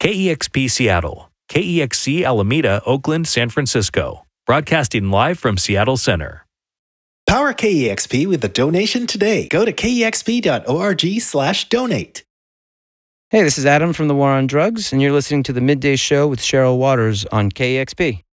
KEXP Seattle, KEXC Alameda, Oakland, San Francisco. Broadcasting live from Seattle Center. Power KEXP with a donation today. Go to kexp.org/donate. Hey, this is Adam from The War on Drugs, and you're listening to the Midday Show with Cheryl Waters on KEXP.